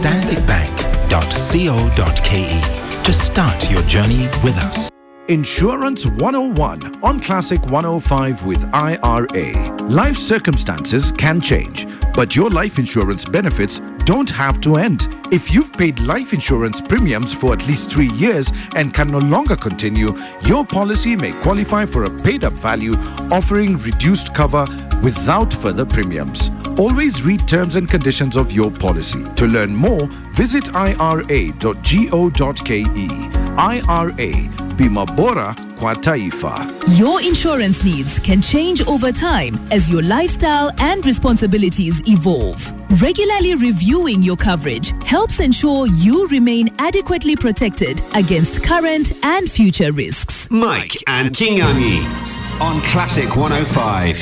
stanbicbank.co.ke to start your journey with us. Insurance 101 on Classic 105 with IRA. Life circumstances can change, but your life insurance benefits don't have to end. If you've paid life insurance premiums for at least 3 years and can no longer continue, your policy may qualify for a paid-up value, offering reduced cover without further premiums. Always read terms and conditions of your policy. To learn more, visit ira.go.ke. IRA, Bima Bora kwa Taifa. Your insurance needs can change over time as your lifestyle and responsibilities evolve. Regularly reviewing your coverage helps ensure you remain adequately protected against current and future risks. Mike and Kingangi on Classic 105.